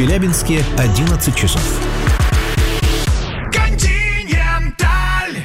Челябинске 11 часов. Континенталь.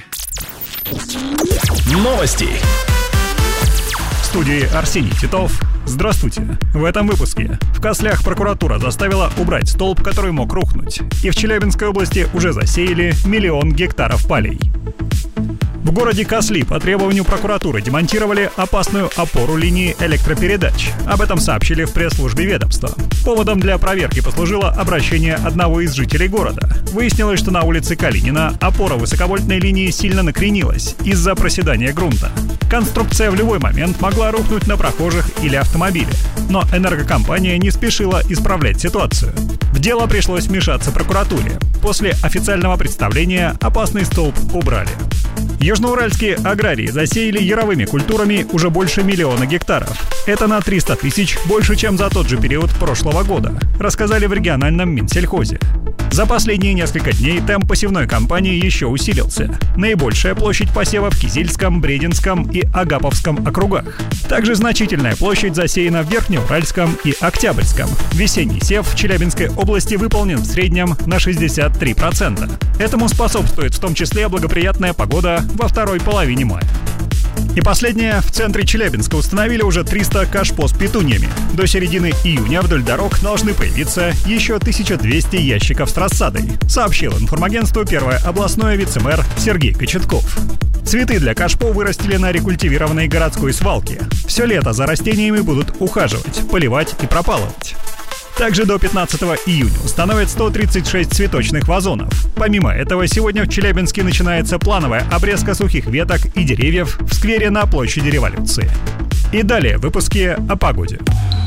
Новости. В студии Арсений Титов. Здравствуйте. В этом выпуске. В Каслях прокуратура заставила убрать столб, который мог рухнуть. И в Челябинской области уже засеяли 1 миллион гектаров полей. В городе Касли по требованию прокуратуры демонтировали опасную опору линии электропередач. Об этом сообщили в пресс-службе ведомства. Поводом для проверки послужило обращение одного из жителей города. Выяснилось, что на улице Калинина опора высоковольтной линии сильно накренилась из-за проседания грунта. Конструкция в любой момент могла рухнуть на прохожих или автомобиле. Но энергокомпания не спешила исправлять ситуацию. В дело пришлось вмешаться прокуратуре. После официального представления опасный столб убрали. Южноуральские аграрии засеяли яровыми культурами уже больше 1 миллиона гектаров. Это на 300 тысяч больше, чем за тот же период прошлого года, рассказали в региональном Минсельхозе. За последние несколько дней темп посевной кампании еще усилился. Наибольшая площадь посева в Кизильском, Брединском и Агаповском округах. Также значительная площадь засеяна в Верхнеуральском и Октябрьском. Весенний сев в Челябинской области выполнен в среднем на 63%. Этому способствует в том числе благоприятная погода во второй половине мая. И последнее. В центре Челябинска установили уже 300 кашпо с петуньями. До середины июня вдоль дорог должны появиться еще 1200 ящиков с рассадой, сообщил информагентству первое областное вице-мэр Сергей Кочетков. Цветы для кашпо вырастили на рекультивированной городской свалке. Все лето за растениями будут ухаживать, поливать и пропалывать. Также до 15 июня установят 136 цветочных вазонов. Помимо этого, сегодня в Челябинске начинается плановая обрезка сухих веток и деревьев в сквере на площади Революции. И далее в выпуске о погоде.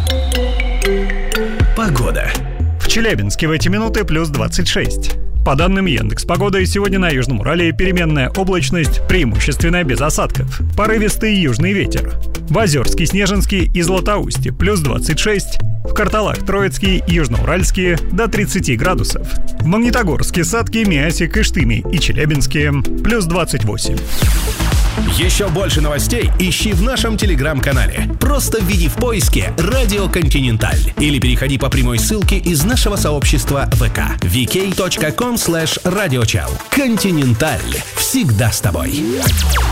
Погода. В Челябинске в эти минуты плюс 26. По данным Яндекс.Погоды, сегодня на Южном Урале переменная облачность, преимущественно без осадков. Порывистый южный ветер. В Озерске, Снежинске и Златоусте плюс 26. В Карталах, Троицкие и Южноуральские до 30 градусов. В Магнитогорске, Сатке, Миасе, Кыштыме и Челябинске плюс 28. Еще больше новостей ищи в нашем телеграм-канале. Просто введи в поиске «Радио Континенталь» или переходи по прямой ссылке из нашего сообщества ВК vk.com/radiochal. Континенталь. Всегда с тобой.